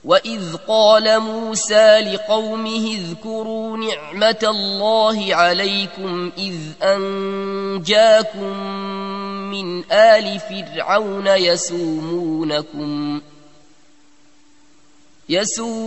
وإذ قال موسى لقومه اذكروا نعمة الله عليكم إذ أنجاكم من آل فرعون يسومونكم